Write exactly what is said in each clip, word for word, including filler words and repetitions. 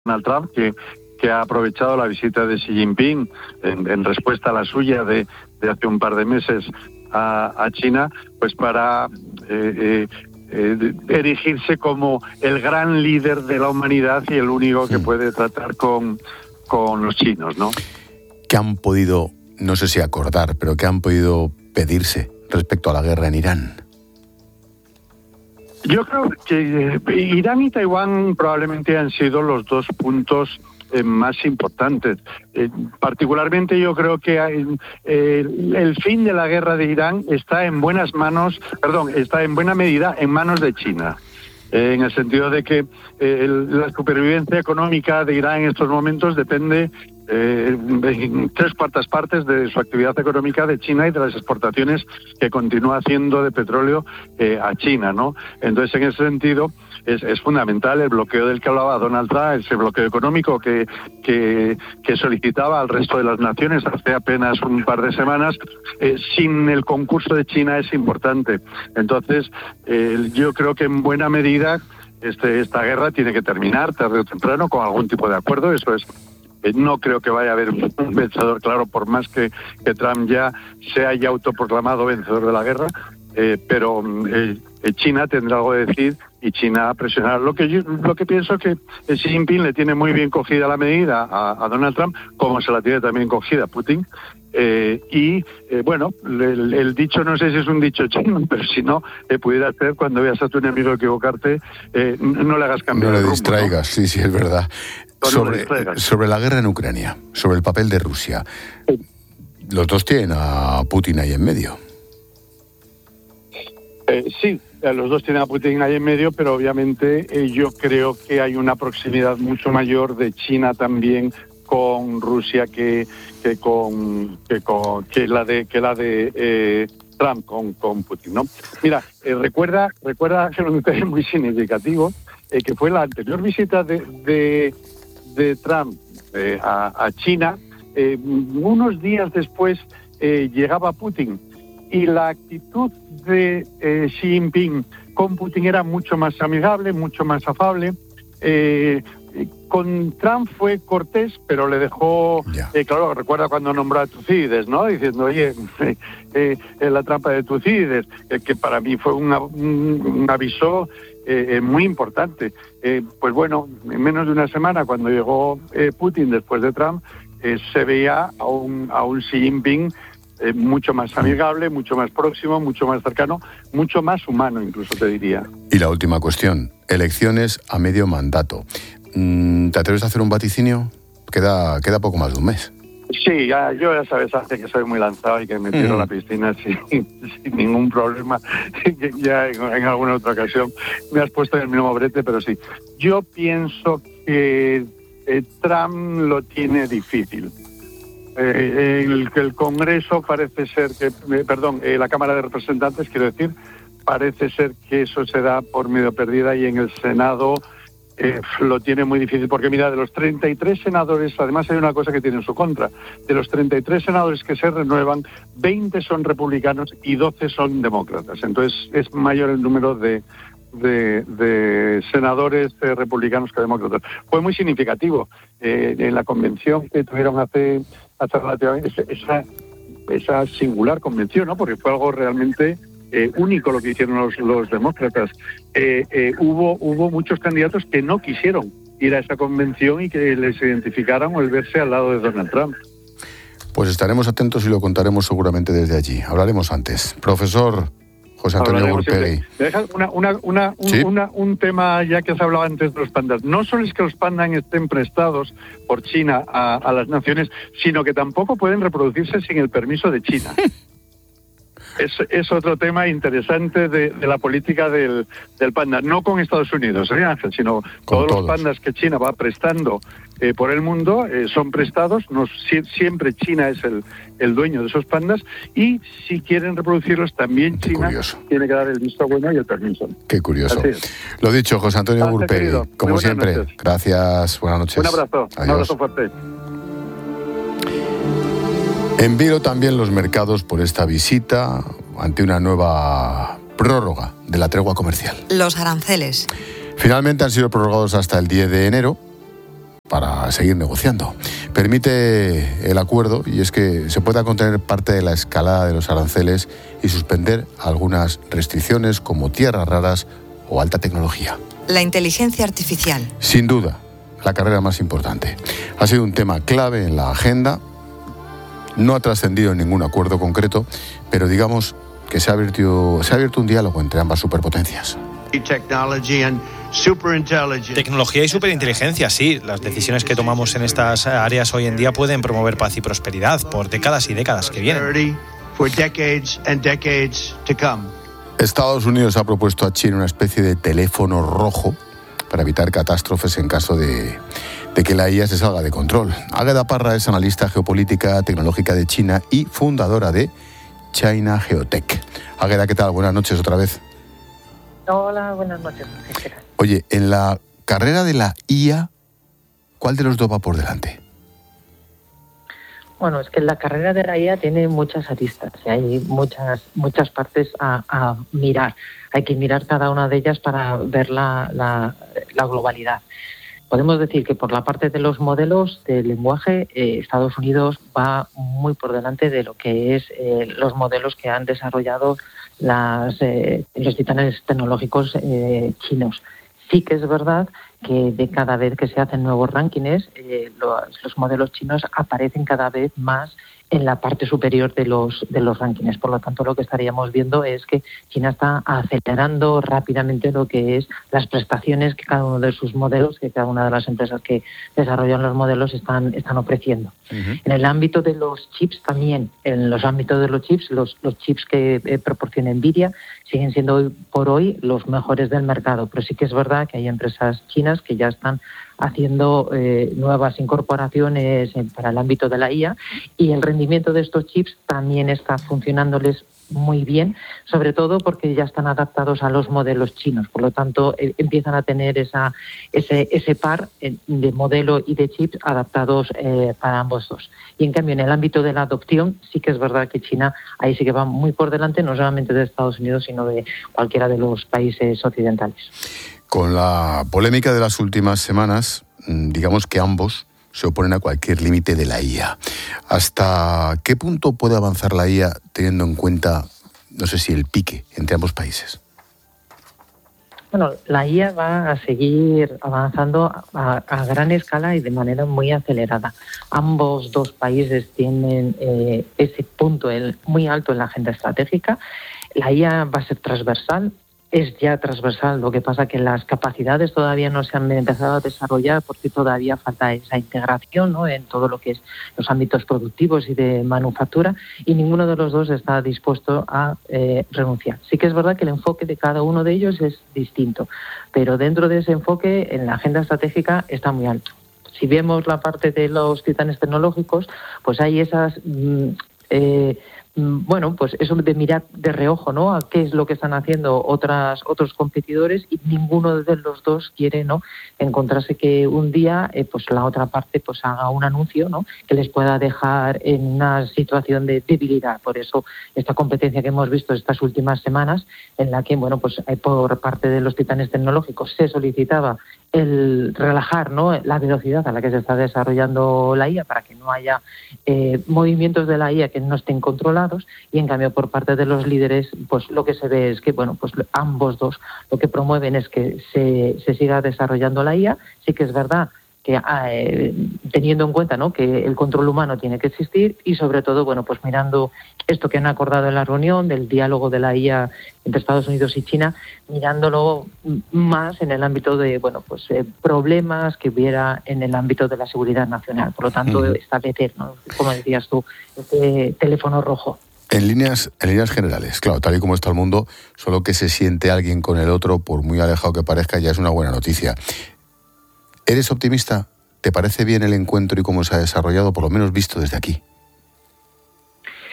Donald Trump, que, que ha aprovechado la visita de Xi Jinping en, en respuesta a la suya de, de hace un par de meses a, a China, pues para eh, eh, eh, erigirse como el gran líder de la humanidad y el único que puede tratar con, con los chinos, ¿no? ¿Qué han podido, no sé si acordar, pero qué han podido pedirse respecto a la guerra en Irán? Yo creo que eh, Irán y Taiwán probablemente han sido los dos puntos eh, más importantes. Eh, particularmente yo creo que hay, eh, el fin de la guerra de Irán está en buenas manos, perdón, está en buena medida en manos de China. Eh, en el sentido de que eh, el, la supervivencia económica de Irán en estos momentos depende eh, en tres cuartas partes de su actividad económica de China y de las exportaciones que continúa haciendo de petróleo eh, a China, ¿no? Entonces, en ese sentido, es, es fundamental el bloqueo del que hablaba Donald Trump, ese bloqueo económico que, que, que solicitaba al resto de las naciones hace apenas un par de semanas. Eh, sin el concurso de China es importante. Entonces, eh, yo creo que en buena medida este, esta guerra tiene que terminar tarde o temprano con algún tipo de acuerdo. Eso es. Eh, no creo que vaya a haber un vencedor, claro, por más que, que Trump ya se haya autoproclamado vencedor de la guerra, eh, pero eh, China tendrá algo de decir y China presionar. Lo que yo, lo que pienso que Xi Jinping le tiene muy bien cogida la medida a, a Donald Trump, como se la tiene también cogida a Putin. Eh, y eh, bueno, el, el dicho, no sé si es un dicho chino, pero si no, eh, pudiera ser cuando veas a tu enemigo equivocarte, eh, no le hagas cambiar. No le el rumbo, distraigas, ¿no? Sí, sí, es verdad. Sobre, sobre la guerra en Ucrania, sobre el papel de Rusia, los dos tienen a Putin ahí en medio. Eh, sí, los dos tienen a Putin ahí en medio, pero obviamente eh, yo creo que hay una proximidad mucho mayor de China también con Rusia que que con que con que la de que la de eh, Trump con, con Putin, ¿no? Mira, eh, recuerda recuerda que lo que es muy significativo eh, que fue la anterior visita de de, de Trump eh, a, a China. Eh, unos días después eh, llegaba Putin y la actitud de eh, Xi Jinping con Putin era mucho más amigable, mucho más afable. Eh, Con Trump fue cortés, pero le dejó, eh, claro, recuerda cuando nombró a Tucídides, ¿no? Diciendo, oye, eh, eh, la trampa de Tucídides, eh, que para mí fue una, un, un aviso eh, muy importante. Eh, pues bueno, en menos de una semana, cuando llegó eh, Putin después de Trump, eh, se veía a un, a un Xi Jinping eh, mucho más amigable, mucho más próximo, mucho más cercano, mucho más humano, incluso te diría. Y la última cuestión, elecciones a medio mandato. ¿Te atreves a hacer un vaticinio? Queda, queda poco más de un mes. Sí, ya, yo ya sabes, hace que soy muy lanzado y que me tiro mm. a la piscina sin, sin ningún problema. Ya en, en alguna otra ocasión me has puesto en el mismo brete, pero sí. Yo pienso que eh, Trump lo tiene difícil. Eh, el, el Congreso parece ser que, eh, perdón, eh, la Cámara de Representantes, quiero decir, parece ser que eso se da por medio perdida y en el Senado Eh, lo tiene muy difícil, porque mira, de los treinta y tres senadores, además hay una cosa que tiene en su contra, de los treinta y tres senadores que se renuevan, veinte son republicanos y doce son demócratas, entonces es mayor el número de, de, de senadores eh, republicanos que demócratas. Fue muy significativo eh, en la convención que tuvieron hace, hace relativamente, esa, esa singular convención, ¿no? Porque fue algo realmente Eh, único lo que hicieron los, los demócratas. Eh, eh, hubo hubo muchos candidatos que no quisieron ir a esa convención y que les identificaran o el verse al lado de Donald Trump. Pues estaremos atentos y lo contaremos seguramente desde allí. Hablaremos antes. Profesor José Antonio Gurpegui. Una, una, una, un, ¿Sí? una, un tema ya que has hablado antes de los pandas. No solo es que los pandas estén prestados por China a, a las naciones, sino que tampoco pueden reproducirse sin el permiso de China. Es, es otro tema interesante de, de la política del, del panda, no con Estados Unidos, ¿eh, Ángel? Sino con todos, todos los pandas que China va prestando eh, por el mundo, eh, son prestados, no, si, siempre China es el, el dueño de esos pandas, y si quieren reproducirlos también Qué China curioso. tiene que dar el visto bueno y el permiso. Qué curioso. Lo dicho, José Antonio Gurpegui, como siempre, noches. Gracias, buenas noches. Un abrazo, Adiós. Un abrazo fuerte. En vilo también los mercados por esta visita ante una nueva prórroga de la tregua comercial. Los aranceles. Finalmente han sido prorrogados hasta el diez de enero. para seguir negociando. Permite el acuerdo, y es que se pueda contener parte de la escalada de los aranceles y suspender algunas restricciones como tierras raras o alta tecnología. La inteligencia artificial. Sin duda, la carrera más importante. Ha sido un tema clave en la agenda. No ha trascendido en ningún acuerdo concreto, pero digamos que se ha abierto, se ha abierto un diálogo entre ambas superpotencias. Tecnología y superinteligencia, sí. Las decisiones que tomamos en estas áreas hoy en día pueden promover paz y prosperidad por décadas y décadas que vienen. Estados Unidos ha propuesto a China una especie de teléfono rojo para evitar catástrofes en caso de, de que la I A se salga de control. Águeda Parra es analista geopolítica tecnológica de China y fundadora de China Geotech. Águeda, ¿qué tal? Buenas noches otra vez. Hola, buenas noches. Oye, en la carrera de la I A, ¿cuál de los dos va por delante? Bueno, es que la carrera de la I A tiene muchas aristas y hay muchas muchas partes a, a mirar. Hay que mirar cada una de ellas para ver la, la, la globalidad. Podemos decir que por la parte de los modelos de lenguaje, eh, Estados Unidos va muy por delante de lo que es eh, los modelos que han desarrollado las, eh, los titanes tecnológicos eh, chinos. Sí que es verdad que de cada vez que se hacen nuevos rankings, eh, los, los modelos chinos aparecen cada vez más en la parte superior de los de los rankings. Por lo tanto, lo que estaríamos viendo es que China está acelerando rápidamente lo que es las prestaciones que cada uno de sus modelos, que cada una de las empresas que desarrollan los modelos están están ofreciendo. Uh-huh. En el ámbito de los chips también, en los ámbitos de los chips, los, los chips que eh, proporciona Nvidia siguen siendo hoy por hoy los mejores del mercado, pero sí que es verdad que hay empresas chinas que ya están haciendo eh, nuevas incorporaciones para el ámbito de la I A, y el rendimiento de estos chips también está funcionándoles muy bien, sobre todo porque ya están adaptados a los modelos chinos. Por lo tanto, eh, empiezan a tener esa ese ese par de modelo y de chips adaptados eh, para ambos dos. Y en cambio, en el ámbito de la adopción, sí que es verdad que China ahí sí que va muy por delante, no solamente de Estados Unidos, sino de cualquiera de los países occidentales. Con la polémica de las últimas semanas, digamos que ambos se oponen a cualquier límite de la I A. ¿Hasta qué punto puede avanzar la I A teniendo en cuenta, no sé si el pique entre ambos países? Bueno, la I A va a seguir avanzando a, a gran escala y de manera muy acelerada. Ambos dos países tienen eh, ese punto el, muy alto en la agenda estratégica. La I A va a ser transversal. Es ya transversal, lo que pasa que las capacidades todavía no se han empezado a desarrollar porque todavía falta esa integración, ¿no?, en todo lo que es los ámbitos productivos y de manufactura, y ninguno de los dos está dispuesto a eh, renunciar. Sí que es verdad que el enfoque de cada uno de ellos es distinto, pero dentro de ese enfoque en la agenda estratégica está muy alto. Si vemos la parte de los titanes tecnológicos, pues hay esas... Mm, eh, Bueno, pues eso de mirar de reojo, ¿no?, a qué es lo que están haciendo otras otros competidores, y ninguno de los dos quiere, ¿no?, encontrarse que un día eh, pues la otra parte pues haga un anuncio, ¿no?, que les pueda dejar en una situación de debilidad. Por eso esta competencia que hemos visto estas últimas semanas, en la que, bueno, pues por parte de los titanes tecnológicos se solicitaba el relajar, ¿no?, la velocidad a la que se está desarrollando la I A para que no haya eh, movimientos de la I A que no estén controlados. Y en cambio por parte de los líderes pues lo que se ve es que bueno pues ambos dos lo que promueven es que se, se siga desarrollando la I A. Sí que es verdad que eh, teniendo en cuenta, ¿no?, que el control humano tiene que existir, y sobre todo bueno pues mirando esto que han acordado en la reunión del diálogo de la I A entre Estados Unidos y China, mirándolo más en el ámbito de bueno pues eh, problemas que hubiera en el ámbito de la seguridad nacional. Por lo tanto, uh-huh. establecer, ¿no?, como decías tú, este teléfono rojo. En líneas, en líneas generales, claro, tal y como está el mundo, solo que se siente alguien con el otro, por muy alejado que parezca, ya es una buena noticia. ¿Eres optimista? ¿Te parece bien el encuentro y cómo se ha desarrollado, por lo menos visto desde aquí?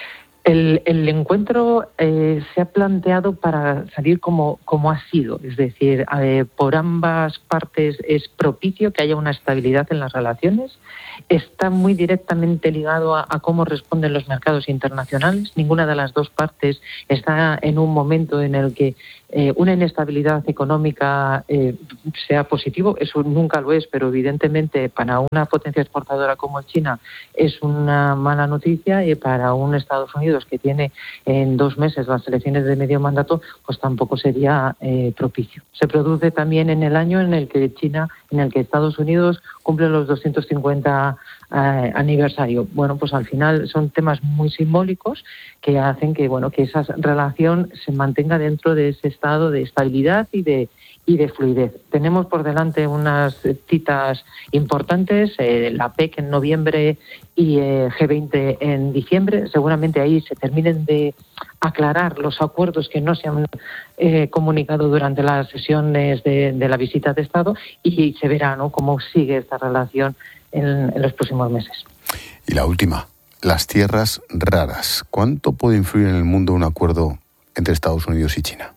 El, el encuentro eh, se ha planteado para salir como, como ha sido, es decir, eh, por ambas partes es propicio que haya una estabilidad en las relaciones, está muy directamente ligado a, a cómo responden los mercados internacionales. Ninguna de las dos partes está en un momento en el que eh, una inestabilidad económica eh, sea positivo, eso nunca lo es, pero evidentemente para una potencia exportadora como China es una mala noticia, y para un Estados Unidos que tiene en dos meses las elecciones de medio mandato, pues tampoco sería eh, propicio. Se produce también en el año en el que China, en el que Estados Unidos cumple los doscientos cincuenta eh, aniversario. Bueno, pues al final son temas muy simbólicos que hacen que, bueno, que esa relación se mantenga dentro de ese estado de estabilidad y de y de fluidez. Tenemos por delante unas citas importantes, eh, la P E C en noviembre y eh, G veinte en diciembre. Seguramente ahí se terminen de aclarar los acuerdos que no se han eh, comunicado durante las sesiones de, de la visita de Estado, y se verá, ¿no?, cómo sigue esta relación en, en los próximos meses. Y la última, las tierras raras. ¿Cuánto puede influir en el mundo un acuerdo entre Estados Unidos y China?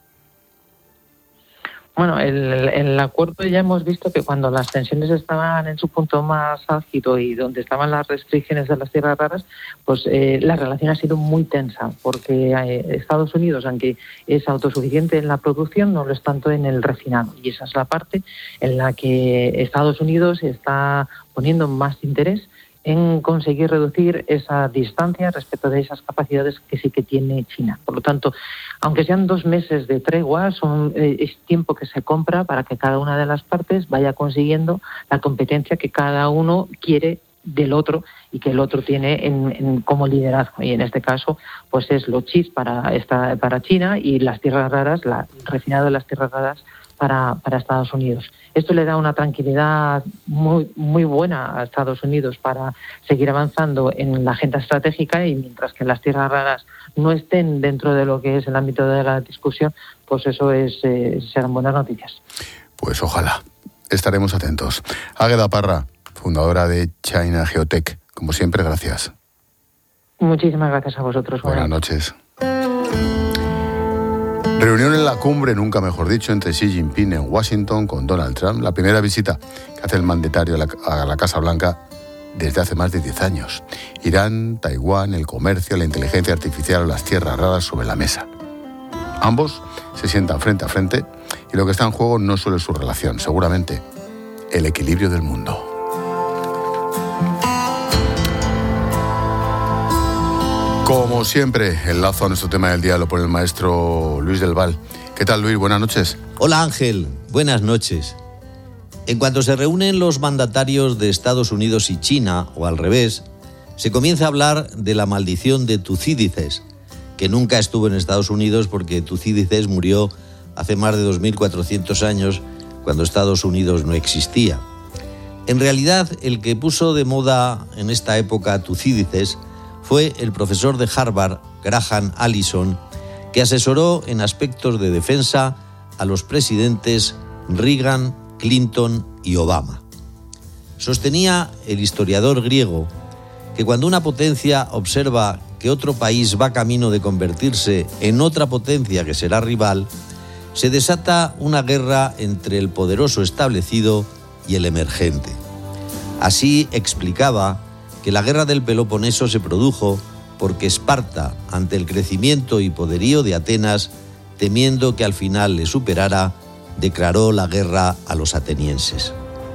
Bueno, el, el acuerdo, ya hemos visto que cuando las tensiones estaban en su punto más álgido y donde estaban las restricciones de las tierras raras, pues eh, la relación ha sido muy tensa, porque eh, Estados Unidos, aunque es autosuficiente en la producción, no lo es tanto en el refinado. Y esa es la parte en la que Estados Unidos está poniendo más interés en conseguir reducir esa distancia respecto de esas capacidades que sí que tiene China. Por lo tanto, aunque sean dos meses de tregua, son, eh, es tiempo que se compra para que cada una de las partes vaya consiguiendo la competencia que cada uno quiere del otro y que el otro tiene en, en como liderazgo. Y en este caso, pues es los chips para esta, para China, y las tierras raras, la, el refinado de las tierras raras para, para Estados Unidos. Esto le da una tranquilidad muy muy buena a Estados Unidos para seguir avanzando en la agenda estratégica, y mientras que las tierras raras no estén dentro de lo que es el ámbito de la discusión, pues eso es eh, serán buenas noticias. Pues ojalá. Estaremos atentos. Águeda Parra, fundadora de China Geotech. Como siempre, gracias. Muchísimas gracias a vosotros. Buenas noches. Reunión en la cumbre, nunca mejor dicho, entre Xi Jinping en Washington con Donald Trump. La primera visita que hace el mandatario a la, a la Casa Blanca desde hace más de diez años. Irán, Taiwán, el comercio, la inteligencia artificial o las tierras raras sobre la mesa. Ambos se sientan frente a frente y lo que está en juego no solo es su relación, seguramente el equilibrio del mundo. Como siempre, el lazo a nuestro tema del día lo pone el maestro Luis del Val. ¿Qué tal, Luis? Buenas noches. Hola, Ángel. Buenas noches. En cuanto se reúnen los mandatarios de Estados Unidos y China, o al revés, se comienza a hablar de la maldición de Tucídides, que nunca estuvo en Estados Unidos porque Tucídides murió hace más de dos mil cuatrocientos años, cuando Estados Unidos no existía. En realidad, el que puso de moda en esta época a Tucídides fue el profesor de Harvard, Graham Allison, que asesoró en aspectos de defensa a los presidentes Reagan, Clinton y Obama. Sostenía el historiador griego que cuando una potencia observa que otro país va camino de convertirse en otra potencia que será rival, se desata una guerra entre el poderoso establecido y el emergente. Así explicaba que la guerra del Peloponeso se produjo porque Esparta, ante el crecimiento y poderío de Atenas, temiendo que al final le superara, declaró la guerra a los atenienses.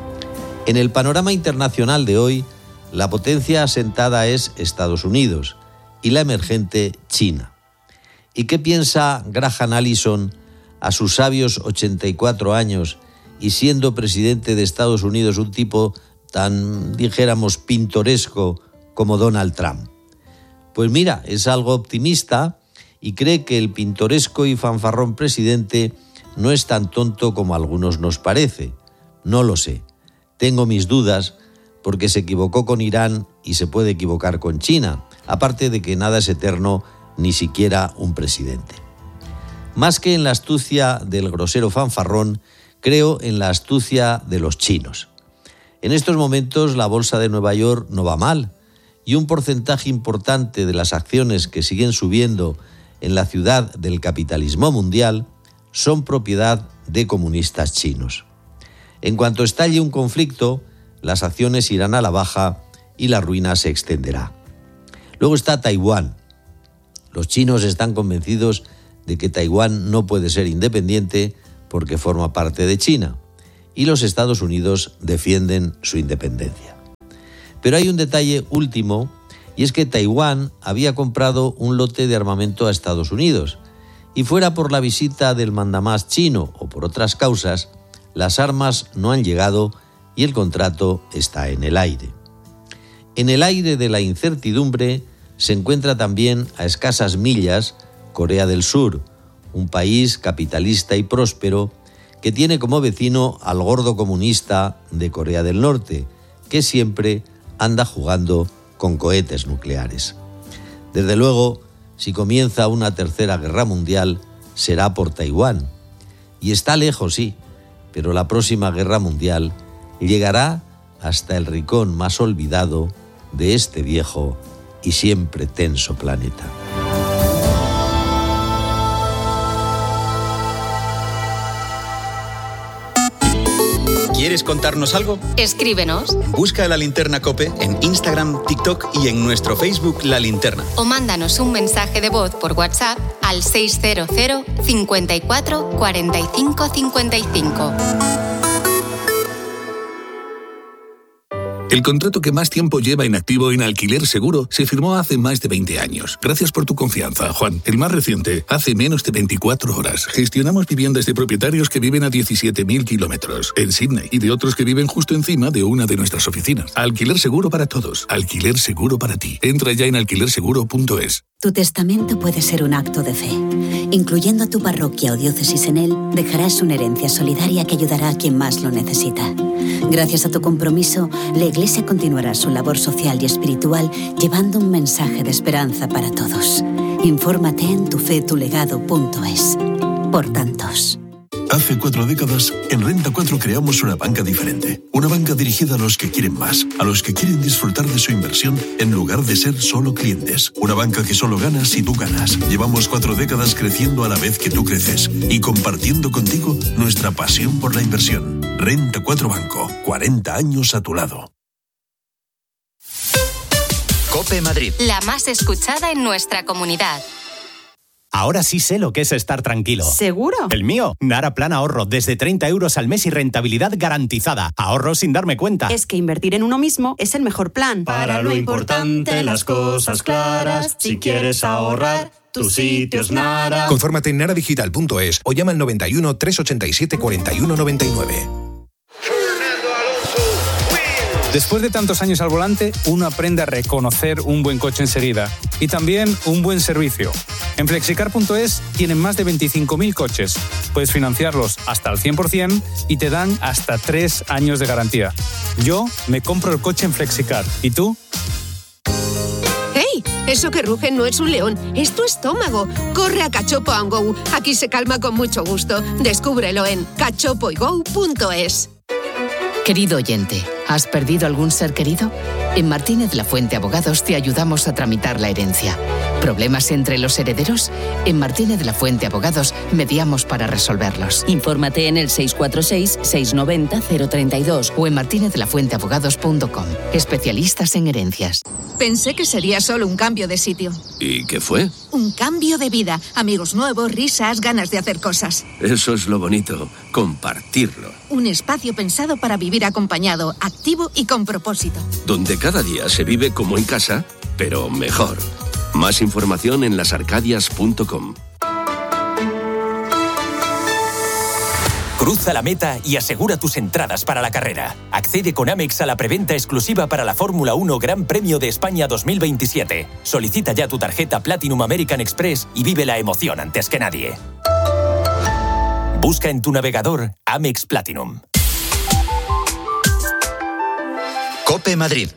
En el panorama internacional de hoy, la potencia asentada es Estados Unidos y la emergente China. ¿Y qué piensa Graham Allison a sus sabios ochenta y cuatro años y siendo presidente de Estados Unidos un tipo tan, dijéramos, pintoresco como Donald Trump? Pues mira, es algo optimista y cree que el pintoresco y fanfarrón presidente no es tan tonto como a algunos nos parece. No lo sé. Tengo mis dudas porque se equivocó con Irán y se puede equivocar con China, aparte de que nada es eterno, ni siquiera un presidente. Más que en la astucia del grosero fanfarrón, creo en la astucia de los chinos. En estos momentos la bolsa de Nueva York no va mal y un porcentaje importante de las acciones que siguen subiendo en la ciudad del capitalismo mundial son propiedad de comunistas chinos. En cuanto estalle un conflicto, las acciones irán a la baja y la ruina se extenderá. Luego está Taiwán. Los chinos están convencidos de que Taiwán no puede ser independiente porque forma parte de China, y los Estados Unidos defienden su independencia. Pero hay un detalle último, y es que Taiwán había comprado un lote de armamento a Estados Unidos, y fuera por la visita del mandamás chino o por otras causas, las armas no han llegado y el contrato está en el aire. En el aire de la incertidumbre se encuentra también, a escasas millas, Corea del Sur, un país capitalista y próspero que tiene como vecino al gordo comunista de Corea del Norte, que siempre anda jugando con cohetes nucleares. Desde luego, si comienza una tercera guerra mundial, será por Taiwán. Y está lejos, sí, pero la próxima guerra mundial llegará hasta el rincón más olvidado de este viejo y siempre tenso planeta. ¿Quieres contarnos algo? Escríbenos. Busca La Linterna COPE en Instagram, TikTok y en nuestro Facebook La Linterna. O mándanos un mensaje de voz por WhatsApp al seis cero cero, cincuenta y cuatro, cuarenta y cinco, cincuenta y cinco. El contrato que más tiempo lleva en activo en Alquiler Seguro se firmó hace más de veinte años. Gracias por tu confianza, Juan. El más reciente, hace menos de veinticuatro horas. Gestionamos viviendas de propietarios que viven a diecisiete mil kilómetros en Sydney y de otros que viven justo encima de una de nuestras oficinas. Alquiler Seguro para todos. Alquiler Seguro para ti. Entra ya en alquiler seguro punto es. Tu testamento puede ser un acto de fe. Incluyendo a tu parroquia o diócesis en él, dejarás una herencia solidaria que ayudará a quien más lo necesita. Gracias a tu compromiso, la Iglesia continuará su labor social y espiritual llevando un mensaje de esperanza para todos. Infórmate en tu fe tu legado punto es. Por tantos. Hace cuatro décadas, en Renta cuatro creamos una banca diferente. Una banca dirigida a los que quieren más, a los que quieren disfrutar de su inversión en lugar de ser solo clientes. Una banca que solo gana si tú ganas. Llevamos cuatro décadas creciendo a la vez que tú creces y compartiendo contigo nuestra pasión por la inversión. Renta cuatro Banco, cuarenta años a tu lado. COPE Madrid. La más escuchada en nuestra comunidad. Ahora sí sé lo que es estar tranquilo. ¿Seguro? El mío, Nara Plan Ahorro, desde treinta euros al mes y rentabilidad garantizada. Ahorro sin darme cuenta. Es que invertir en uno mismo es el mejor plan. Para lo importante, las cosas claras, si quieres ahorrar, tu sitio es Nara. Confórmate en nara digital punto es o llama al noventa y uno, trescientos ochenta y siete, cuarenta y uno noventa y nueve. Después de tantos años al volante, uno aprende a reconocer un buen coche enseguida y también un buen servicio. En flexicar punto es tienen más de veinticinco mil coches. Puedes financiarlos hasta el cien por ciento y te dan hasta tres años de garantía. Yo me compro el coche en Flexicar. ¿Y tú? ¡Hey! Eso que ruge no es un león, es tu estómago. Corre a Cachopo and Go. Aquí se calma con mucho gusto. Descúbrelo en cachopo y go punto es. Querido oyente, ¿has perdido algún ser querido? En Martínez La Fuente Abogados te ayudamos a tramitar la herencia. ¿Problemas entre los herederos? En Martínez La Fuente Abogados mediamos para resolverlos. Infórmate en el seis cuatro seis, seis nueve cero, cero tres dos o en martinez de la fuente abogados punto com. Especialistas en herencias. Pensé que sería solo un cambio de sitio. ¿Y qué fue? Un cambio de vida. Amigos nuevos, risas, ganas de hacer cosas. Eso es lo bonito, compartirlo. Un espacio pensado para vivir acompañado, activo y con propósito. Donde cada día se vive como en casa, pero mejor. Más información en las arcadias punto com. Cruza la meta y asegura tus entradas para la carrera. Accede con Amex a la preventa exclusiva para la Fórmula uno Gran Premio de España dos mil veintisiete. Solicita ya tu tarjeta Platinum American Express y vive la emoción antes que nadie. Busca en tu navegador Amex Platinum. COPE Madrid.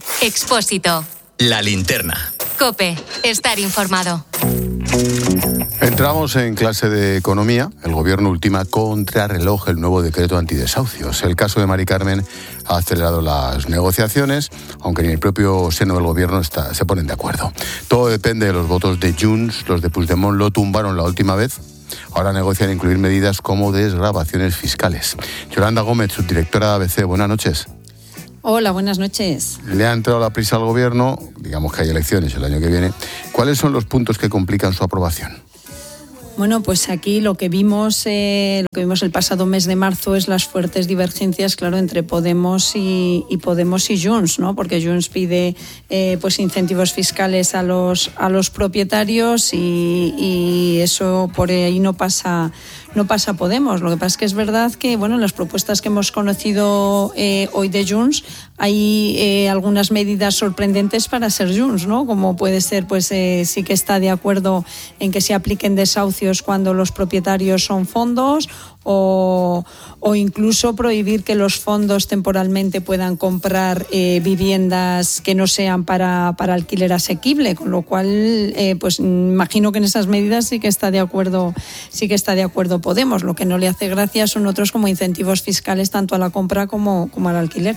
Expósito. La Linterna. COPE. Estar informado. Entramos en clase de economía. El gobierno ultima contrarreloj el nuevo decreto antidesahucios. El caso de Mari Carmen ha acelerado las negociaciones, aunque ni el propio seno del gobierno está, se ponen de acuerdo. Todo depende de los votos de Junts. Los de Puigdemont lo tumbaron la última vez. Ahora negocian incluir medidas como desgravaciones fiscales. Yolanda Gómez, subdirectora de A B C, buenas noches. Hola, buenas noches. Le ha entrado la prisa al gobierno, digamos que hay elecciones el año que viene. ¿Cuáles son los puntos que complican su aprobación? Bueno, pues aquí lo que vimos eh, lo que vimos el pasado mes de marzo es las fuertes divergencias, claro, entre Podemos y, y Podemos y Junts, ¿no? Porque Junts pide eh, pues incentivos fiscales a los a los propietarios y, y eso por ahí no pasa no pasa Podemos. Lo que pasa es que es verdad que, bueno, en las propuestas que hemos conocido eh, hoy de Junts hay eh, algunas medidas sorprendentes para ser Junts, ¿no? Como puede ser, pues eh, sí que está de acuerdo en que se apliquen desahucios cuando los propietarios son fondos o, o incluso prohibir que los fondos temporalmente puedan comprar eh, viviendas que no sean para, para alquiler asequible, con lo cual eh, pues imagino que en esas medidas sí que está de acuerdo sí que está de acuerdo Podemos. Lo que no le hace gracia son otros como incentivos fiscales tanto a la compra como, como al alquiler.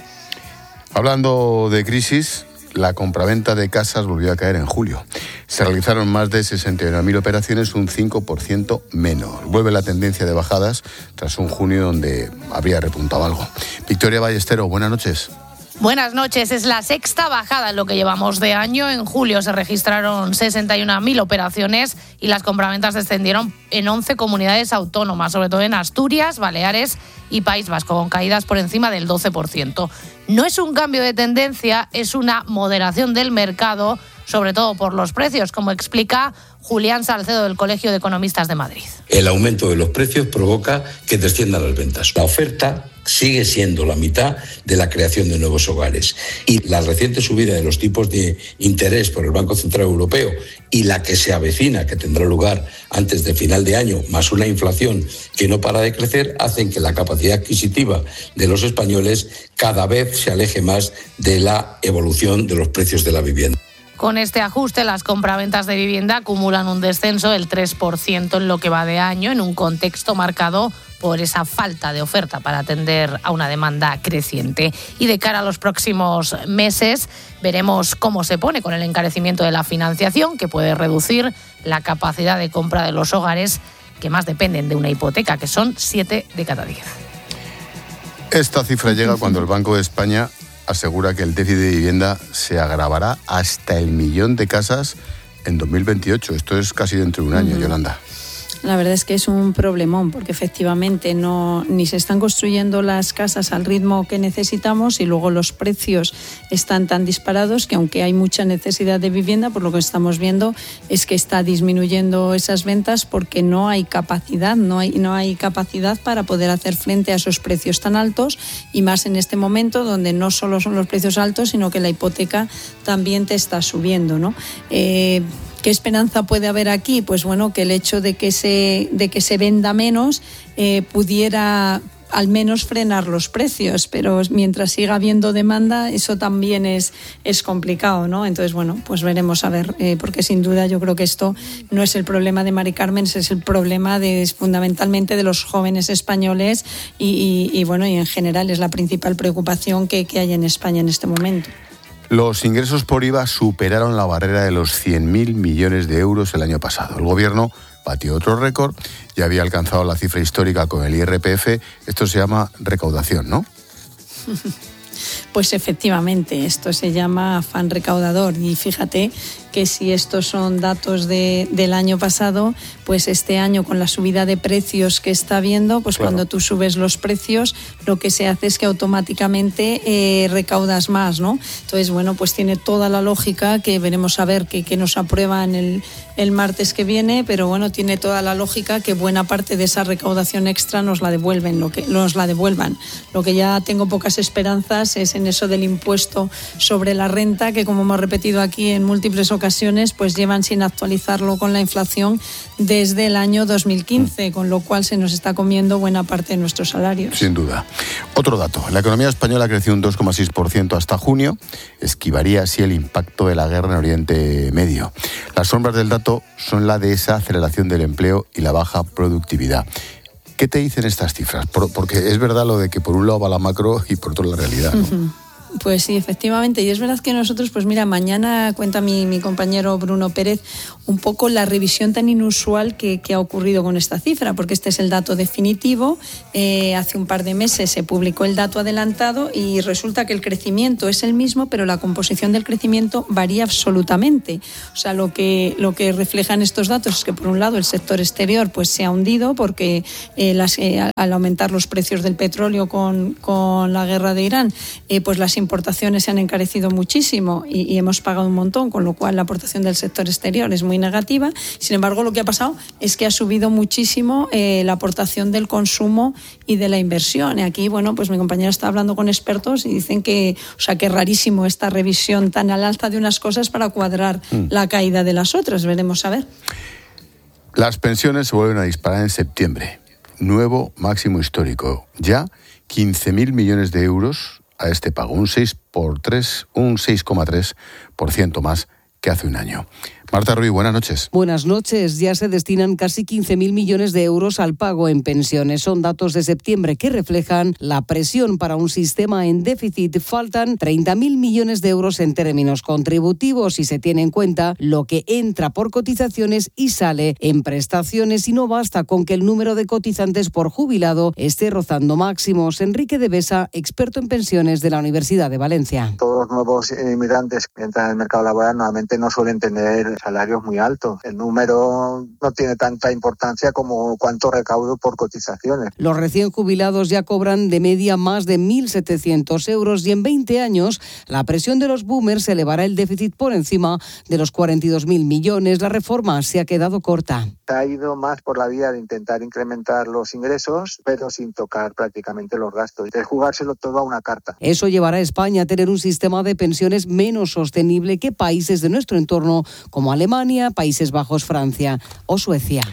Hablando de crisis, la compraventa de casas volvió a caer en julio. Se realizaron más de sesenta y una mil operaciones, un cinco por ciento menos. Vuelve la tendencia de bajadas tras un junio donde habría repuntado algo. Victoria Ballestero, buenas noches. Buenas noches. Es la sexta bajada en lo que llevamos de año. En julio se registraron sesenta y una mil operaciones y las compraventas descendieron en once comunidades autónomas, sobre todo en Asturias, Baleares y País Vasco, con caídas por encima del doce por ciento. No es un cambio de tendencia, es una moderación del mercado, sobre todo por los precios, como explica Julián Salcedo del Colegio de Economistas de Madrid. El aumento de los precios provoca que desciendan las ventas. La oferta sigue siendo la mitad de la creación de nuevos hogares. Y la reciente subida de los tipos de interés por el Banco Central Europeo y la que se avecina, que tendrá lugar antes de final de año, más una inflación que no para de crecer, hacen que la capacidad adquisitiva de los españoles cada vez se aleje más de la evolución de los precios de la vivienda. Con este ajuste, las compraventas de vivienda acumulan un descenso del tres por ciento en lo que va de año, en un contexto marcado por esa falta de oferta para atender a una demanda creciente. Y de cara a los próximos meses, veremos cómo se pone con el encarecimiento de la financiación, que puede reducir la capacidad de compra de los hogares que más dependen de una hipoteca, que son siete de cada diez. Esta cifra llega cuando el Banco de España asegura que el déficit de vivienda se agravará hasta el millón de casas en dos mil veintiocho. Esto es casi dentro de un año, uh-huh. Yolanda. La verdad es que es un problemón porque efectivamente no ni se están construyendo las casas al ritmo que necesitamos y luego los precios están tan disparados que aunque hay mucha necesidad de vivienda, por lo que estamos viendo es que está disminuyendo esas ventas porque no hay capacidad, no hay, no hay capacidad para poder hacer frente a esos precios tan altos y más en este momento donde no solo son los precios altos sino que la hipoteca también te está subiendo, ¿no? Eh, ¿Qué esperanza puede haber aquí? Pues bueno, que el hecho de que se, de que se venda menos eh, pudiera al menos frenar los precios, pero mientras siga habiendo demanda, eso también es, es complicado, ¿no? Entonces, bueno, pues veremos a ver, eh, porque sin duda yo creo que esto no es el problema de Mari Carmen, es el problema de, fundamentalmente de los jóvenes españoles y, y, y bueno, y en general es la principal preocupación que, que hay en España en este momento. Los ingresos por I V A superaron la barrera de los cien mil millones de euros el año pasado. El gobierno batió otro récord y había alcanzado la cifra histórica con el I R P F. Esto se llama recaudación, ¿no? Pues efectivamente, esto se llama afán recaudador y fíjate que si estos son datos de, del año pasado, pues este año con la subida de precios que está habiendo, pues claro, cuando tú subes los precios, lo que se hace es que automáticamente eh, recaudas más, ¿no? Entonces, bueno, pues tiene toda la lógica que veremos a ver que, que nos aprueban el, el martes que viene, pero bueno, tiene toda la lógica que buena parte de esa recaudación extra nos la devuelven, lo que nos la devuelvan. Lo que ya tengo pocas esperanzas es en en eso del impuesto sobre la renta, que como hemos repetido aquí en múltiples ocasiones, pues llevan sin actualizarlo con la inflación desde el año dos mil quince, con lo cual se nos está comiendo buena parte de nuestros salarios. Sin duda. Otro dato, la economía española creció un dos coma seis por ciento hasta junio, esquivaría así el impacto de la guerra en Oriente Medio. Las sombras del dato son la de esa aceleración del empleo y la baja productividad. ¿Qué te dicen estas cifras? Por, porque es verdad lo de que por un lado va la macro y por otro la realidad, ¿no? Uh-huh. Pues sí, efectivamente. Y es verdad que nosotros, pues mira, mañana cuenta mi, mi compañero Bruno Pérez un poco la revisión tan inusual que, que ha ocurrido con esta cifra, porque este es el dato definitivo. Eh, hace un par de meses se publicó el dato adelantado y resulta que el crecimiento es el mismo, pero la composición del crecimiento varía absolutamente. O sea, lo que, lo que reflejan estos datos es que, por un lado, el sector exterior pues se ha hundido porque eh, las, eh, al aumentar los precios del petróleo con, con la guerra de Irán, eh, pues las importaciones se han encarecido muchísimo y, y hemos pagado un montón, con lo cual la aportación del sector exterior es muy negativa. Sin embargo, lo que ha pasado es que ha subido muchísimo eh, la aportación del consumo y de la inversión. Y aquí, bueno, pues mi compañera está hablando con expertos y dicen que, o sea, que es rarísimo esta revisión tan al alza de unas cosas para cuadrar mm. la caída de las otras. Veremos a ver. Las pensiones se vuelven a disparar en septiembre. Nuevo máximo histórico. Ya quince mil millones de euros a este pago, un seis por tres, un seis coma tres por ciento más que hace un año. Marta Ruiz, buenas noches. Buenas noches. Ya se destinan casi quince mil millones de euros al pago en pensiones. Son datos de septiembre que reflejan la presión para un sistema en déficit. Faltan treinta mil millones de euros en términos contributivos y se tiene en cuenta lo que entra por cotizaciones y sale en prestaciones. Y no basta con que el número de cotizantes por jubilado esté rozando máximos. Enrique de Besa, experto en pensiones de la Universidad de Valencia. Todos los nuevos inmigrantes que entran en el mercado laboral normalmente no suelen tener salarios muy altos. El número no tiene tanta importancia como cuánto recaudo por cotizaciones. Los recién jubilados ya cobran de media más de mil setecientos euros y en veinte años la presión de los boomers elevará el déficit por encima de los cuarenta y dos mil millones. La reforma se ha quedado corta. Se ha ido más por la vía de intentar incrementar los ingresos, pero sin tocar prácticamente los gastos, de jugárselo todo a una carta. Eso llevará a España a tener un sistema de pensiones menos sostenible que países de nuestro entorno como Alemania, Países Bajos, Francia o Suecia.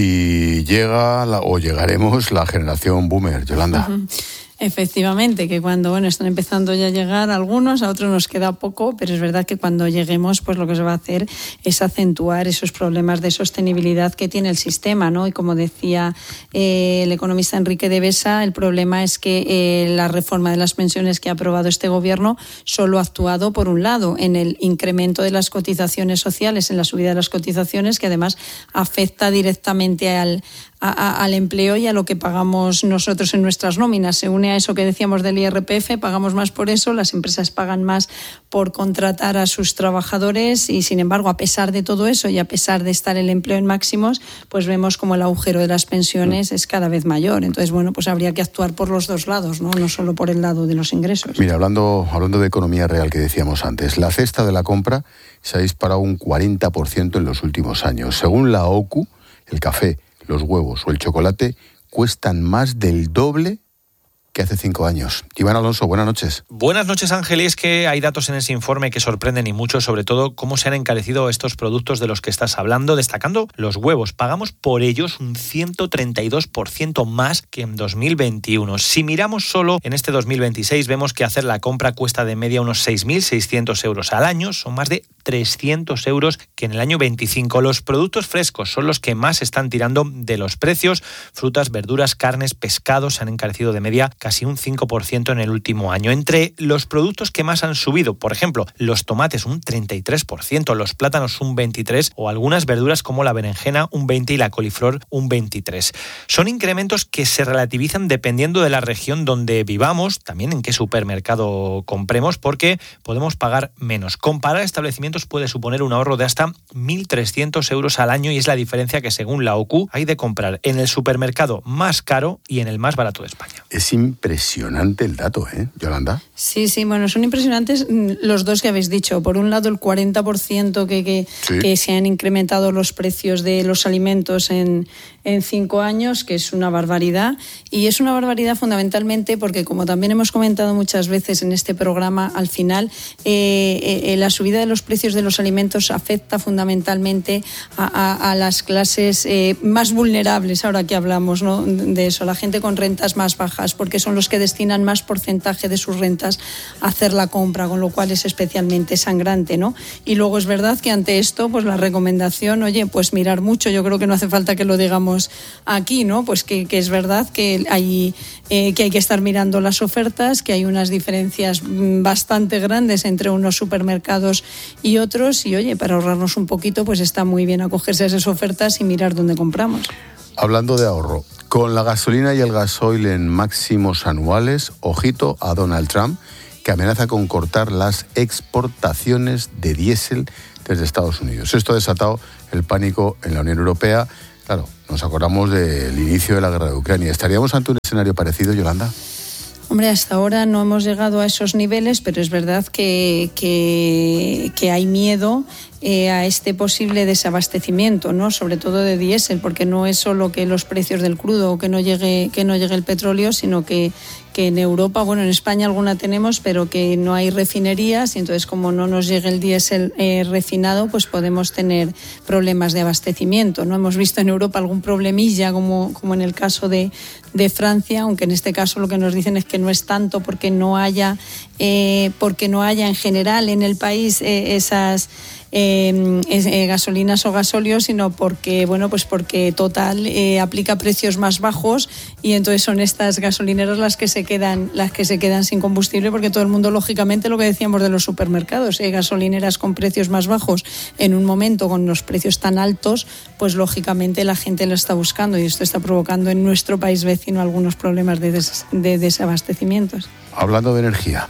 Y llega la, o llegaremos la generación boomer, Yolanda. Uh-huh. Efectivamente, que cuando bueno están empezando ya a llegar algunos, a otros nos queda poco, pero es verdad que cuando lleguemos, pues lo que se va a hacer es acentuar esos problemas de sostenibilidad que tiene el sistema, ¿no? Y como decía eh, el economista Enrique de Besa, el problema es que eh, la reforma de las pensiones que ha aprobado este gobierno solo ha actuado, por un lado, en el incremento de las cotizaciones sociales, en la subida de las cotizaciones, que además afecta directamente al A, a, al empleo y a lo que pagamos nosotros en nuestras nóminas. Se une a eso que decíamos del I R P F, pagamos más por eso, las empresas pagan más por contratar a sus trabajadores y, sin embargo, a pesar de todo eso y a pesar de estar el empleo en máximos, pues vemos como el agujero de las pensiones es cada vez mayor. Entonces, bueno, pues habría que actuar por los dos lados, ¿no? No solo por el lado de los ingresos. Mira, hablando, hablando de economía real que decíamos antes, la cesta de la compra se ha disparado un cuarenta por ciento en los últimos años. Según la O C U, el café, los huevos o el chocolate cuestan más del doble que hace cinco años. Iván Alonso, buenas noches. Buenas noches, Ángel. Y es que hay datos en ese informe que sorprenden y mucho, sobre todo cómo se han encarecido estos productos de los que estás hablando, destacando los huevos. Pagamos por ellos un ciento treinta y dos por ciento más que en dos mil veintiuno. Si miramos solo en este dos mil veintiséis, vemos que hacer la compra cuesta de media unos seis mil seiscientos euros al año. Son más de trescientos euros que en el año veinticinco. Los productos frescos son los que más están tirando de los precios. Frutas, verduras, carnes, pescados se han encarecido de media casi un cinco por ciento en el último año. Entre los productos que más han subido, por ejemplo, los tomates un treinta y tres por ciento, los plátanos un veintitrés por ciento o algunas verduras como la berenjena un veinte por ciento y la coliflor un veintitrés por ciento. Son incrementos que se relativizan dependiendo de la región donde vivamos, también en qué supermercado compremos, porque podemos pagar menos. Comparar establecimientos puede suponer un ahorro de hasta mil trescientos euros al año y es la diferencia que, según la O C U, hay de comprar en el supermercado más caro y en el más barato de España. Es impresionante el dato, ¿eh, Yolanda? Sí, sí, bueno, son impresionantes los dos que habéis dicho. Por un lado, el cuarenta por ciento que, que, sí. que se han incrementado los precios de los alimentos en, en cinco años, que es una barbaridad. Y es una barbaridad fundamentalmente porque, como también hemos comentado muchas veces en este programa, al final eh, eh, la subida de los precios de los alimentos afecta fundamentalmente a, a, a las clases eh, más vulnerables, ahora que hablamos, ¿no?, de eso, la gente con rentas más bajas, porque son los que destinan más porcentaje de sus rentas a hacer la compra, con lo cual es especialmente sangrante, ¿no? Y luego es verdad que ante esto, pues la recomendación, oye, pues mirar mucho, yo creo que no hace falta que lo digamos aquí, ¿no? Pues que, que es verdad que hay, eh, que hay que estar mirando las ofertas, que hay unas diferencias bastante grandes entre unos supermercados y otros, y oye, para ahorrarnos un poquito, pues está muy bien acogerse a esas ofertas y mirar dónde compramos. Hablando de ahorro, con la gasolina y el gasoil en máximos anuales, ojito a Donald Trump, que amenaza con cortar las exportaciones de diésel desde Estados Unidos. Esto ha desatado el pánico en la Unión Europea. Claro, nos acordamos del inicio de la guerra de Ucrania. ¿Estaríamos ante un escenario parecido, Yolanda? Hombre, hasta ahora no hemos llegado a esos niveles, pero es verdad que, que, que hay miedo eh, a este posible desabastecimiento, ¿no? Sobre todo de diésel, porque no es solo que los precios del crudo o que no llegue, que no llegue el petróleo, sino que, que en Europa, bueno, en España alguna tenemos, pero que no hay refinerías, y entonces como no nos llegue el diésel eh, refinado, pues podemos tener problemas de abastecimiento, ¿no? Hemos visto en Europa algún problemilla, como, como en el caso de, de Francia, aunque en este caso lo que nos dicen es que no es tanto porque no haya, eh, porque no haya en general en el país eh, esas Eh, eh, gasolinas o gasóleos, sino porque, bueno, pues porque Total eh, aplica precios más bajos, y entonces son estas gasolineras las que se quedan, las que se quedan sin combustible, porque todo el mundo, lógicamente, lo que decíamos de los supermercados, eh, gasolineras con precios más bajos en un momento con los precios tan altos, pues lógicamente la gente lo está buscando, y esto está provocando en nuestro país vecino algunos problemas de, des- de desabastecimientos. Hablando de energía,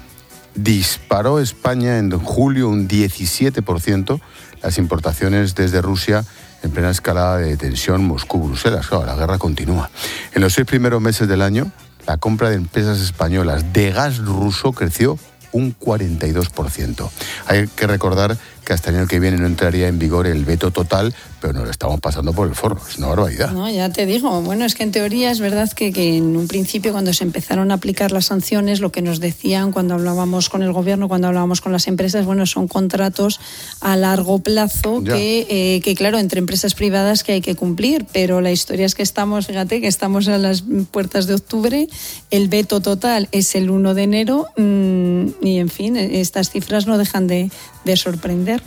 disparó España en julio un diecisiete por ciento las importaciones desde Rusia en plena escalada de tensión Moscú-Bruselas. Claro, la guerra continúa. En los seis primeros meses del año, la compra de empresas españolas de gas ruso creció un cuarenta y dos por ciento. Hay que recordar que hasta el año que viene no entraría en vigor el veto total, pero nos lo estamos pasando por el forro. Es una barbaridad. No, ya te digo. Bueno, es que en teoría es verdad que, que en un principio, cuando se empezaron a aplicar las sanciones, lo que nos decían cuando hablábamos con el gobierno, cuando hablábamos con las empresas, bueno, son contratos a largo plazo que, eh, que, claro, entre empresas privadas que hay que cumplir, pero la historia es que estamos, fíjate, que estamos a las puertas de octubre, el veto total es el uno de enero, mmm, y en fin, estas cifras no dejan de, de sorprender.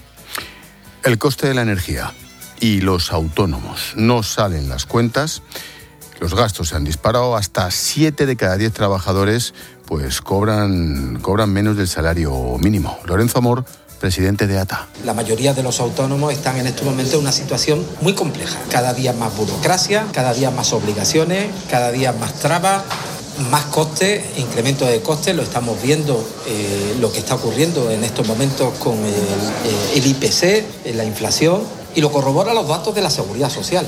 El coste de la energía y los autónomos no salen las cuentas. Los gastos se han disparado. Hasta siete de cada diez trabajadores pues cobran, cobran menos del salario mínimo. Lorenzo Amor, presidente de A T A. La mayoría de los autónomos están en este momento en una situación muy compleja. Cada día más burocracia, cada día más obligaciones, cada día más trabas, más costes, incremento de costes. Lo estamos viendo, eh, lo que está ocurriendo en estos momentos con el, eh, el I P C, la inflación, y lo corroboran los datos de la Seguridad Social.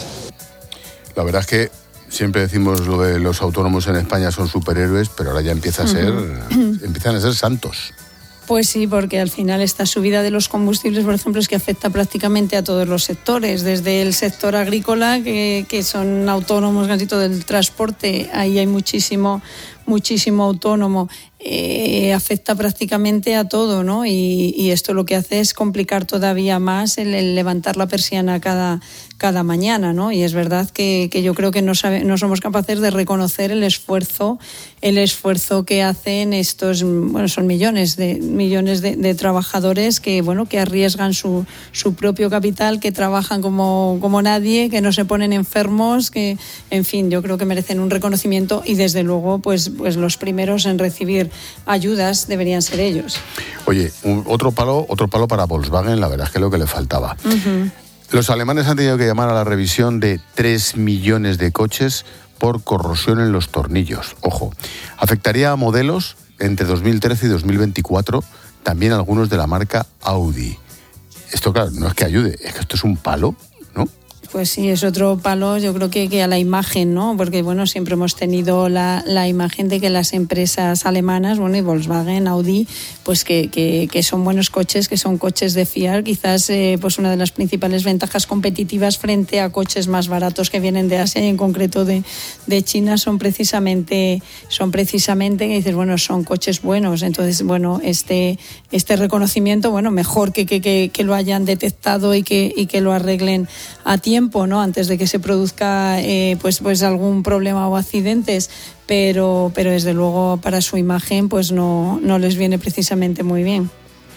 La verdad es que siempre decimos lo de los autónomos en España son superhéroes, pero ahora ya empieza a ser, uh-huh. empiezan a ser santos. Pues sí, porque al final esta subida de los combustibles, por ejemplo, es que afecta prácticamente a todos los sectores, desde el sector agrícola, que, que son autónomos casi todo el transporte, ahí hay muchísimo, muchísimo autónomo, eh, afecta prácticamente a todo, ¿no? Y, y esto lo que hace es complicar todavía más el, el levantar la persiana cada, cada mañana, ¿no? Y es verdad que, que yo creo que no, sabe, no somos capaces de reconocer el esfuerzo, el esfuerzo que hacen estos, bueno, son millones de millones de, de trabajadores que, bueno, que arriesgan su, su propio capital, que trabajan como, como nadie, que no se ponen enfermos, que, en fin, yo creo que merecen un reconocimiento, y desde luego, pues, pues los primeros en recibir ayudas deberían ser ellos. Oye, un, otro palo, otro palo para Volkswagen, la verdad es que es lo que le faltaba. Uh-huh. Los alemanes han tenido que llamar a la revisión de tres millones de coches por corrosión en los tornillos. Ojo, afectaría a modelos entre dos mil trece y dos mil veinticuatro, también algunos de la marca Audi. Esto, claro, no es que ayude, es que esto es un palo, ¿no? Pues sí, es otro palo, yo creo que, que a la imagen, ¿no? Porque, bueno, siempre hemos tenido la, la imagen de que las empresas alemanas, bueno, y Volkswagen, Audi, pues que, que, que son buenos coches, que son coches de fiar. Quizás eh, pues una de las principales ventajas competitivas frente a coches más baratos que vienen de Asia y en concreto de, de China son precisamente, son precisamente que dices, bueno, son coches buenos. Entonces, bueno, este, este reconocimiento, bueno, mejor que, que, que, que lo hayan detectado y que, y que lo arreglen a tiempo, ¿no? Antes de que se produzca eh, pues, pues algún problema o accidentes, pero, pero desde luego para su imagen pues no, no les viene precisamente muy bien.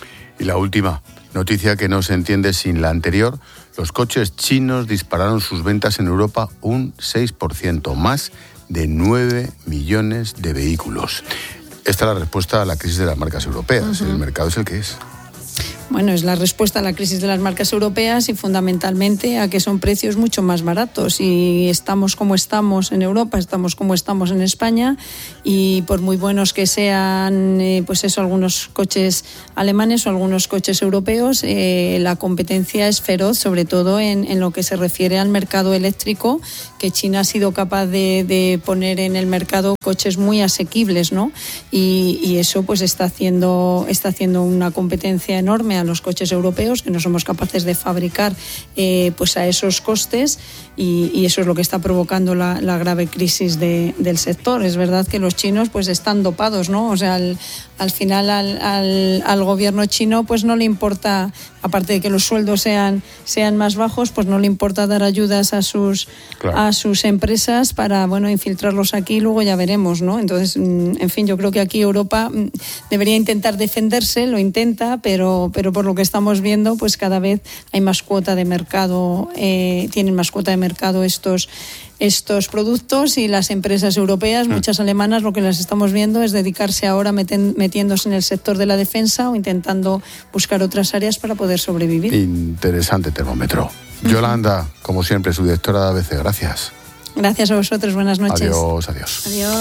Y la última noticia que no se entiende sin la anterior: los coches chinos dispararon sus ventas en Europa un seis por ciento, más de nueve millones de vehículos. Esta es la respuesta a la crisis de las marcas europeas. Uh-huh. El mercado es el que es. Bueno, es la respuesta a la crisis de las marcas europeas y fundamentalmente a que son precios mucho más baratos. Y estamos como estamos en Europa, estamos como estamos en España, y por muy buenos que sean, eh, pues eso, algunos coches alemanes o algunos coches europeos, eh, la competencia es feroz, sobre todo en, en lo que se refiere al mercado eléctrico, que China ha sido capaz de, de poner en el mercado coches muy asequibles, ¿no? Y, y eso pues está haciendo, está haciendo una competencia enorme a los coches europeos, que no somos capaces de fabricar eh, pues a esos costes, y, y eso es lo que está provocando la, la grave crisis de, del sector. Es verdad que los chinos pues están dopados, ¿no? O sea, al, al final al, al, al gobierno chino pues no le importa, aparte de que los sueldos sean, sean más bajos, pues no le importa dar ayudas a sus, claro. a sus empresas para, bueno, infiltrarlos aquí y luego ya veremos, ¿no? Entonces, en fin, yo creo que aquí Europa debería intentar defenderse, lo intenta, pero, pero por lo que estamos viendo, pues cada vez hay más cuota de mercado, eh, tienen más cuota de mercado estos estos productos, y las empresas europeas, muchas alemanas, lo que las estamos viendo es dedicarse ahora meten, metiéndose en el sector de la defensa o intentando buscar otras áreas para poder sobrevivir. Interesante termómetro. Uh-huh. Yolanda, como siempre, subdirectora de A B C, gracias. Gracias a vosotros, buenas noches. Adiós, adiós. Adiós.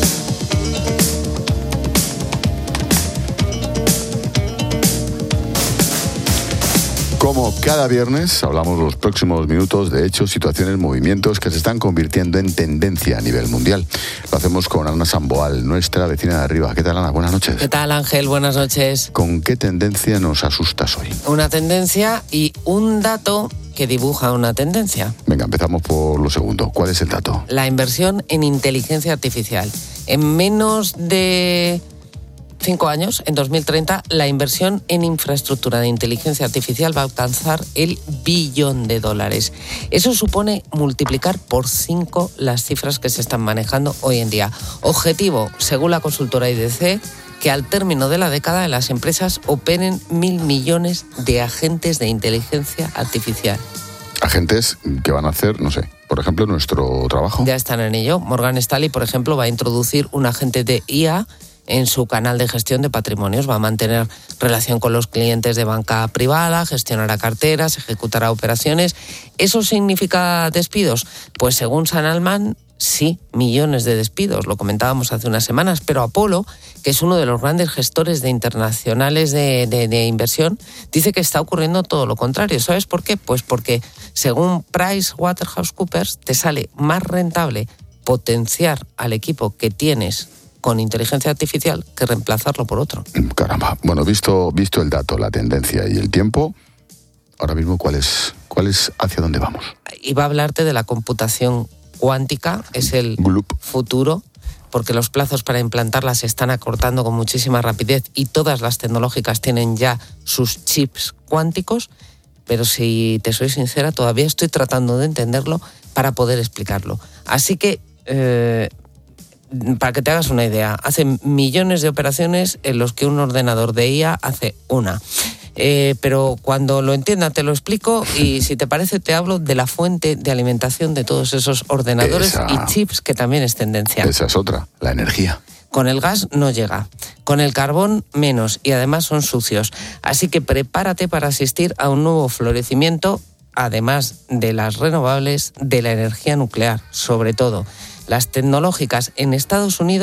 Como cada viernes, hablamos los próximos minutos de hechos, situaciones, movimientos que se están convirtiendo en tendencia a nivel mundial. Lo hacemos con Ana Samboal, nuestra vecina de arriba. ¿Qué tal, Ana? Buenas noches. ¿Qué tal, Ángel? Buenas noches. ¿Con qué tendencia nos asustas hoy? Una tendencia y un dato que dibuja una tendencia. Venga, empezamos por lo segundo. ¿Cuál es el dato? La inversión en inteligencia artificial. En menos de cinco años, en dos mil treinta, la inversión en infraestructura de inteligencia artificial va a alcanzar el billón de dólares. Eso supone multiplicar por cinco las cifras que se están manejando hoy en día. Objetivo, según la consultora I D C, que al término de la década las empresas operen mil millones de agentes de inteligencia artificial. Agentes que van a hacer, no sé, por ejemplo, nuestro trabajo. Ya están en ello. Morgan Stanley, por ejemplo, va a introducir un agente de I A en su canal de gestión de patrimonios. Va a mantener relación con los clientes de banca privada, gestionará carteras, ejecutará operaciones. ¿Eso significa despidos? Pues según Sam Altman, sí, millones de despidos, lo comentábamos hace unas semanas, pero Apollo, que es uno de los grandes gestores de internacionales de, de, de inversión, dice que está ocurriendo todo lo contrario. ¿Sabes por qué? Pues porque según PricewaterhouseCoopers te sale más rentable potenciar al equipo que tienes con inteligencia artificial que reemplazarlo por otro. Caramba. Bueno, visto, visto el dato, la tendencia y el tiempo, ahora mismo, ¿cuál es, cuál es hacia dónde vamos? Iba a hablarte de la computación cuántica, es el Gloop. Futuro, porque los plazos para implantarla se están acortando con muchísima rapidez y todas las tecnológicas tienen ya sus chips cuánticos, pero si te soy sincera, todavía estoy tratando de entenderlo para poder explicarlo. Así que, eh, para que te hagas una idea, hace millones de operaciones en los que un ordenador de I A hace una. Eh, pero cuando lo entienda te lo explico, y si te parece te hablo de la fuente de alimentación de todos esos ordenadores esa, y chips, que también es tendencia. Esa es otra, la energía. Con el gas no llega, con el carbón menos, y además son sucios. Así que prepárate para asistir a un nuevo florecimiento, además de las renovables, de la energía nuclear, sobre todo. Las tecnológicas en Estados Unidos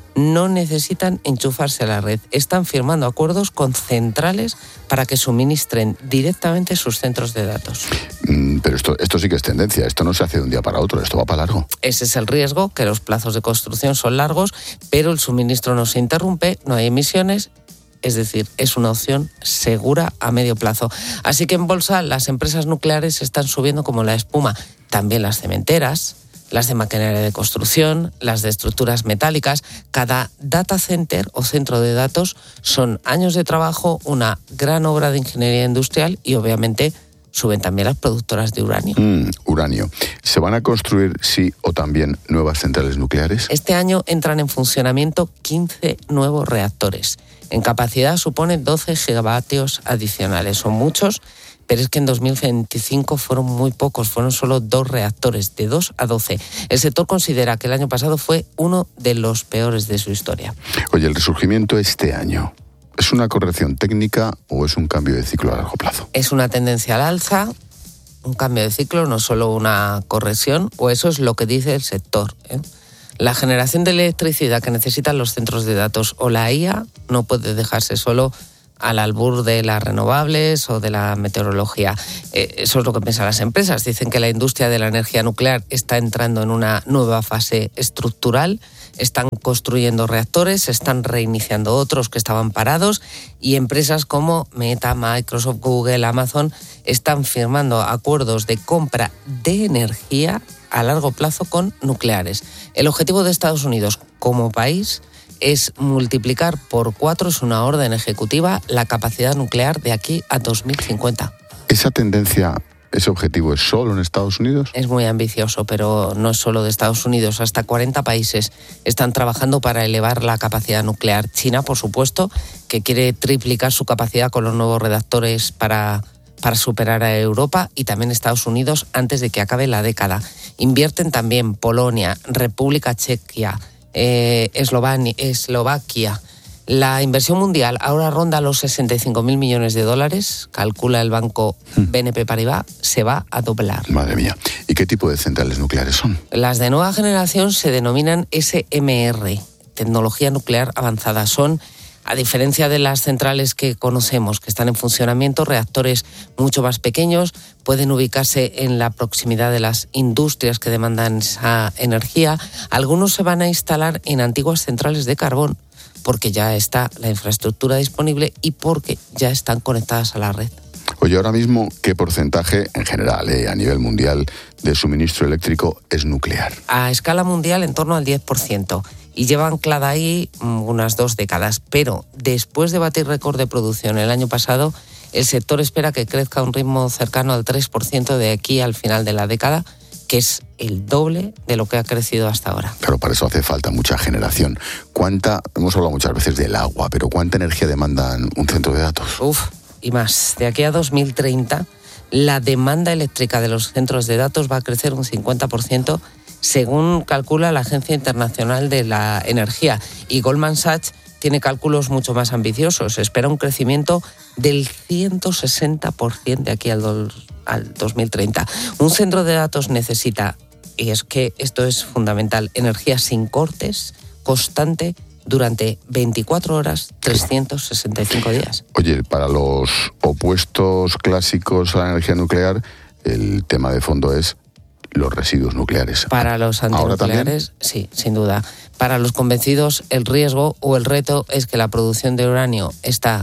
no necesitan enchufarse a la red. Están firmando acuerdos con centrales para que suministren directamente sus centros de datos. Mm, pero esto, esto sí que es tendencia. Esto no se hace de un día para otro. Esto va para largo. Ese es el riesgo, que los plazos de construcción son largos, pero el suministro no se interrumpe, no hay emisiones. Es decir, es una opción segura a medio plazo. Así que en bolsa las empresas nucleares están subiendo como la espuma. También las cementeras, las de maquinaria de construcción, las de estructuras metálicas. Cada data center o centro de datos son años de trabajo, una gran obra de ingeniería industrial y obviamente suben también las productoras de uranio. Mm, uranio. ¿Se van a construir, sí o también, nuevas centrales nucleares? Este año entran en funcionamiento quince nuevos reactores. En capacidad suponen doce gigavatios adicionales. Son muchos, pero es que en dos mil veinticinco fueron muy pocos, fueron solo dos reactores, de dos a doce. El sector considera que el año pasado fue uno de los peores de su historia. Oye, el resurgimiento este año, ¿es una corrección técnica o es un cambio de ciclo a largo plazo? Es una tendencia al alza, un cambio de ciclo, no solo una corrección, o eso es lo que dice el sector, ¿eh? La generación de electricidad que necesitan los centros de datos o la I A no puede dejarse solo al albur de las renovables o de la meteorología. Eh, eso es lo que piensan las empresas. Dicen que la industria de la energía nuclear está entrando en una nueva fase estructural. Están construyendo reactores, están reiniciando otros que estaban parados y empresas como Meta, Microsoft, Google, Amazon están firmando acuerdos de compra de energía a largo plazo con nucleares. El objetivo de Estados Unidos como país es multiplicar por cuatro, es una orden ejecutiva, la capacidad nuclear de aquí a dos mil cincuenta. ¿Esa tendencia, ese objetivo es solo en Estados Unidos? Es muy ambicioso, pero no es solo de Estados Unidos. Hasta cuarenta países están trabajando para elevar la capacidad nuclear. China, por supuesto, que quiere triplicar su capacidad con los nuevos reactores para, para superar a Europa, y también Estados Unidos antes de que acabe la década. Invierten también Polonia, República Checa, Eh, Eslovenia, Eslovaquia. La inversión mundial ahora ronda los sesenta y cinco mil millones de dólares, calcula el banco B N P Paribas, se va a doblar. Madre mía. ¿Y qué tipo de centrales nucleares son? Las de nueva generación se denominan S M R, tecnología nuclear avanzada. Son, a diferencia de las centrales que conocemos, que están en funcionamiento, reactores mucho más pequeños, pueden ubicarse en la proximidad de las industrias que demandan esa energía. Algunos se van a instalar en antiguas centrales de carbón, porque ya está la infraestructura disponible y porque ya están conectadas a la red. Oye, ahora mismo, ¿qué porcentaje, en general, eh, a nivel mundial, de suministro eléctrico es nuclear? A escala mundial, en torno al diez por ciento. Y lleva anclada ahí unas dos décadas. Pero después de batir récord de producción el año pasado, el sector espera que crezca a un ritmo cercano al tres por ciento de aquí al final de la década, que es el doble de lo que ha crecido hasta ahora. Claro, para eso hace falta mucha generación. ¿Cuánta, hemos hablado muchas veces del agua, pero cuánta energía demandan un centro de datos? Uf, y más. De aquí a dos mil treinta, la demanda eléctrica de los centros de datos va a crecer un cincuenta por ciento, según calcula la Agencia Internacional de la Energía. Y Goldman Sachs tiene cálculos mucho más ambiciosos. Espera un crecimiento del ciento sesenta por ciento de aquí al, do, al dos mil treinta. Un centro de datos necesita, y es que esto es fundamental, energía sin cortes, constante, durante veinticuatro horas, trescientos sesenta y cinco días. Oye, para los opuestos clásicos a la energía nuclear, el tema de fondo es los residuos nucleares. Para los antinucleares, sí, sin duda. Para los convencidos, el riesgo o el reto es que la producción de uranio está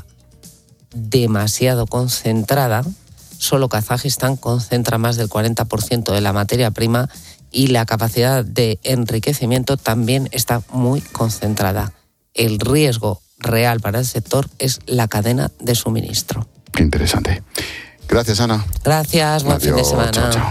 demasiado concentrada. Solo Kazajistán concentra más del cuarenta por ciento de la materia prima y la capacidad de enriquecimiento también está muy concentrada. El riesgo real para el sector es la cadena de suministro. Qué interesante. Gracias, Ana. Gracias, buen Adiós, fin de semana. Chao, chao.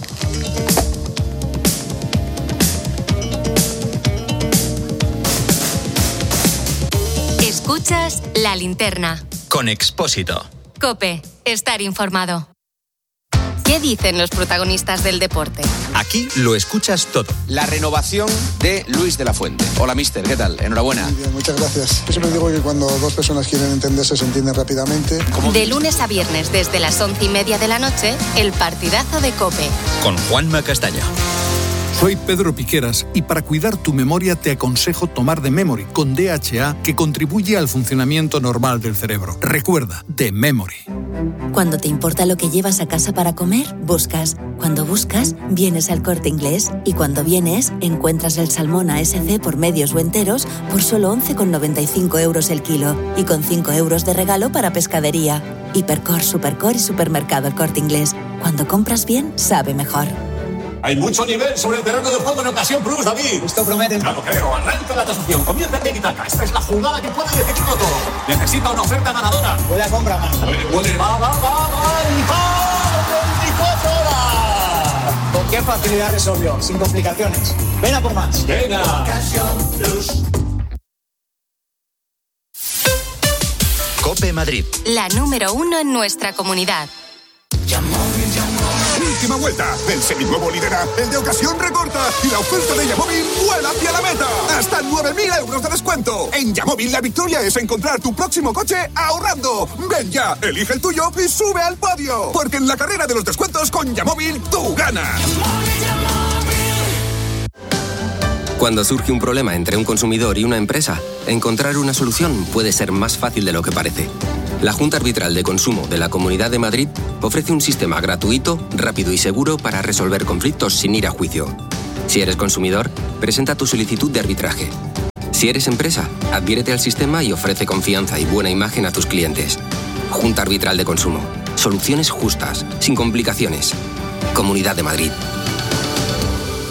Escuchas La Linterna. Con Expósito. COPE. Estar informado. ¿Qué dicen los protagonistas del deporte? Aquí lo escuchas todo. La renovación de Luis de la Fuente. Hola, mister, ¿qué tal? Enhorabuena. Muy bien, muchas gracias. Yo siempre digo que cuando dos personas quieren entenderse, se entienden rápidamente. De lunes a viernes, desde las once y media de la noche, el partidazo de COPE. Con Juanma Castaño. Soy Pedro Piqueras y para cuidar tu memoria te aconsejo tomar The Memory con D H A, que contribuye al funcionamiento normal del cerebro. Recuerda, The Memory. Cuando te importa lo que llevas a casa para comer, buscas. Cuando buscas, vienes al Corte Inglés. Y cuando vienes, encuentras el salmón A S C por medios o enteros por solo once con noventa y cinco euros el kilo. Y con cinco euros de regalo para pescadería. Hipercor, Supercor y Supermercado El Corte Inglés. Cuando compras bien, sabe mejor. Hay mucho nivel sobre el terreno de juego en Ocasión Plus, David. Esto promete. No lo creo. Arranca la tasación. Comienza el tiki-taka. Esta es la jugada que puede decidirlo todo. Necesita una oferta ganadora. Puede comprar más. Puede, puede. Va, va, va, va. Y va. veinticuatro horas. ¿Con qué facilidad resolvió? Sin complicaciones. Ven a por más. Venga. Ocasión Plus. COPE Madrid. La número uno en nuestra comunidad. Última vuelta. El seminuevo lidera, el de ocasión recorta y la oferta de Yamóvil vuela hacia la meta. Hasta nueve mil euros de descuento. En Yamóvil la victoria es encontrar tu próximo coche ahorrando. Ven ya, elige el tuyo y sube al podio. Porque en la carrera de los descuentos con Yamóvil tú ganas. Cuando surge un problema entre un consumidor y una empresa, encontrar una solución puede ser más fácil de lo que parece. La Junta Arbitral de Consumo de la Comunidad de Madrid ofrece un sistema gratuito, rápido y seguro para resolver conflictos sin ir a juicio. Si eres consumidor, presenta tu solicitud de arbitraje. Si eres empresa, adhiérete al sistema y ofrece confianza y buena imagen a tus clientes. Junta Arbitral de Consumo. Soluciones justas, sin complicaciones. Comunidad de Madrid.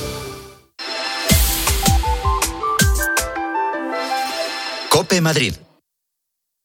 COPE Madrid.